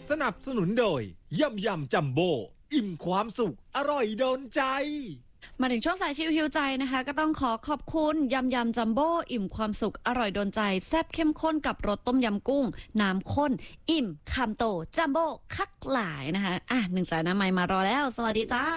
สนับสนุนโดยยำจัมโบ้อิ่มความสุขอร่อยโดนใจมาถึงช่วงสายชิวฮิวใจนะคะก็ต้องขอบคุณยำจัมโบ้อิ่มความสุขอร่อยโดนใจแซ่บเข้มข้นกับรสต้มยำกุ้งน้ำข้นอิ่มคำโตจัมโบ้คักหลายนะคะหนึ่งสายน้ำใหม่มารอแล้วสวัสดีจ้า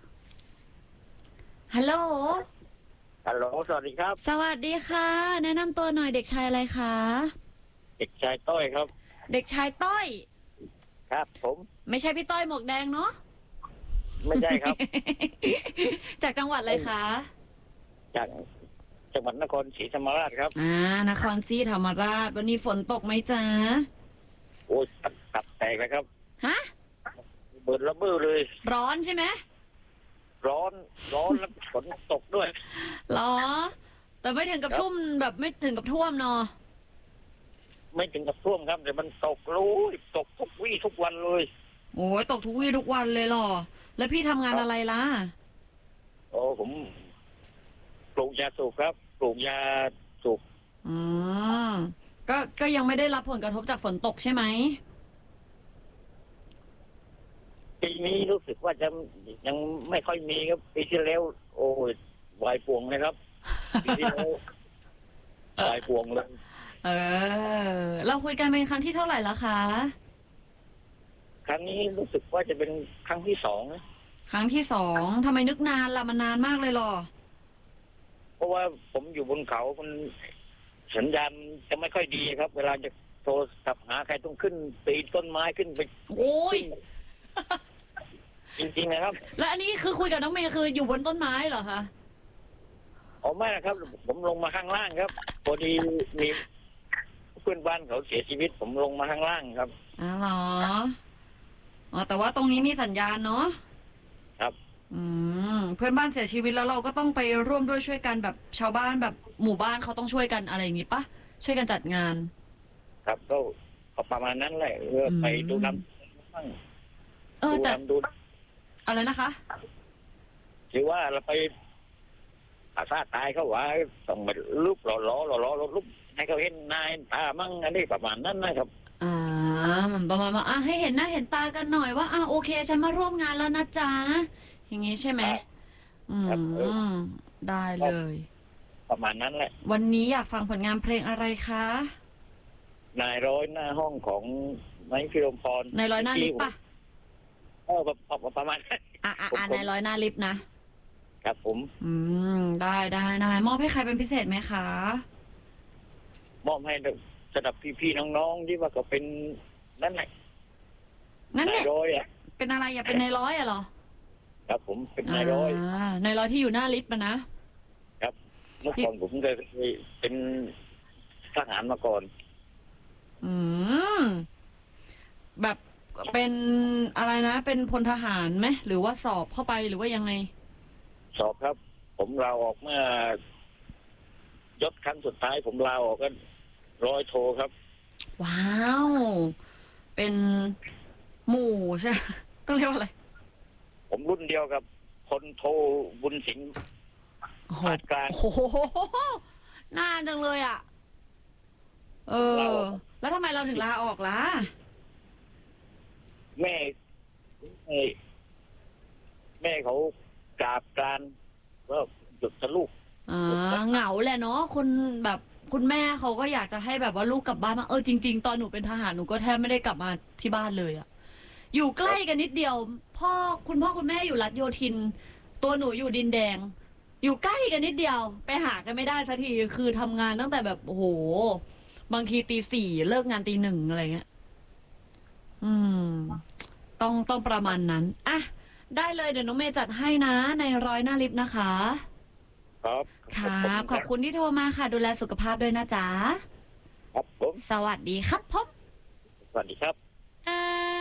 ฮัลโหลสวัสดีครับสวัสดีค่ะแนะนำตัวหน่อยเด็กชายอะไรคะเด็กชายต้อยครับเด็กชายต้อยครับผมไม่ใช่พี่ต้อยหมวกแดงเนาะไม่ใช่ครับจากจังหวัดอะไรคะจากจังหวัดนครศรีธรรมราชครับนครศรีธรรมราชวันนี้ฝนตกไหมจ๊ะโอ้ยตับแตกเลยครับฮะเบิดระเบ้อเลยร้อนใช่ไหมร้อนแล้วฝนตกด้วยหรอแต่ไม่ถึงกับชุ่มแบบไม่ถึงกับท่วมเนาะไม่ถึงกับท่วมครับแต่มันตกรู้ตกทุกวี่ทุกวันเลยโอ้ยตกทุกวี่ทุกวันเลยหรอแล้วพี่ทำงานอะไรล่ะโอ้ผมปลูกยาสูบครับปลูกยาสูบก็ยังไม่ได้รับผลกระทบจากฝนตกใช่ไหมปีนี้รู้สึกว่าจะยังไม่ค่อยมีครับปีที่แล้วโอ้ยวายป่วงนะครับปีที่แล้ววายป่วงเลยเราคุยกันเป็นครั้งที่เท่าไหร่แล้วคะครั้งนี้รู้สึกว่าจะเป็นครั้งที่สองครั้งที่สองทำไมนึกนานล่ะมันนานมากเลยหรอเพราะว่าผมอยู่บนเขามันสัญญาณจะไม่ค่อยดีครับเวลาจะโทรศัพท์หาใครต้องขึ้นปีนต้นไม้ขึ้นไปโอ้ยจริงๆนะครับแล้วอันนี้คือคุยกับน้องเมย์คืออยู่บนต้นไม้เหรอคะอ๋อไม่นะครับผมลงมาข้างล่างครับพอดีมีเพื่อนบ้านเขาเสียชีวิตผมลงมาข้างล่างครับเหรอแต่ว่าตรงนี้มีสัญญาณเนาะครับเพื่อนบ้านเสียชีวิตแล้วเราก็ต้องไปร่วมด้วยช่วยกันแบบชาวบ้านแบบหมู่บ้านเขาต้องช่วยกันอะไรอย่างนี้ปะช่วยกันจัดงานครับก็ประมาณนั้นแหละไปดูน้ำแต่อะไรนะคะถือว่าเราไปอาซาตายเขาว่าต้องมาลุกหล่อลุกให้เขาเห็นนายตามั่งอันนี้ประมาณนั้นนะครับประมาณว่าให้เห็นหน้าเห็นตากันหน่อยว่าโอเคฉันมาร่วมงานแล้วนะจ๊ะอย่างงี้ใช่ไหมได้เลยประมาณนั้นแหละวันนี้อยากฟังผลงานเพลงอะไรคะนายร้อยหน้าห้องของไม้พิรมพรนายร้อยหน้าลิฟต์ป่ะประมาณนายร้อยหน้าลิฟต์นะครับผมได้มอบให้ใครเป็นพิเศษไหมคะมอบให้สำหรับพี่ๆน้องๆที่ว่าก็เป็นนั่นแหละนายร้อยเป็นอะไรอย่าเป็นนายร้อยเหรอครับผมเป็นนายร้อยนายร้อยที่อยู่หน้าลิฟต์นะครับเมื่อก่อนผมเคยเป็นทหารมาก่อนแบบเป็นอะไรนะเป็นพลทหารไหมหรือว่าสอบเข้าไปหรือว่ายังไงสอบครับผมลาออกเมื่อยศครั้งสุดท้ายผมลาออกก็ร้อยโทครับว้าวเป็นหมู่ใช่ต้องเรียกว่าอะไรผมรุ่นเดียวกับคนโทบุญสิงห์ปาดกลางโอ้โหนานจังเลยแล้วทำไมเราถึงลาออกล่ะแม่เขากราบกรานก็หยุดทะลุเหงาแหละเนาะคนแบบคุณแม่เขาก็อยากจะให้แบบว่าลูกกลับบ้านมาจริงๆตอนหนูเป็นทหารหนูก็แทบไม่ได้กลับมาที่บ้านเลยอยู่ใกล้กันนิดเดียวคุณพ่อคุณแม่อยู่รัชโยธินตัวหนูอยู่ดินแดงอยู่ใกล้กันนิดเดียวไปหากันไม่ได้สักทีคือทำงานตั้งแต่แบบโอ้โหบางทีตี 4เลิกงานตี 1อะไรเงี้ยต้องประมาณนั้นได้เลยเดี๋ยวน้องเมย์จัดให้นะในร้อยหน้าลิฟต์นะคะครับขอบคุณที่โทรมาค่ะดูแลสุขภาพด้วยนะจ๊ะครับผมสวัสดีครับผมสวัสดีครับ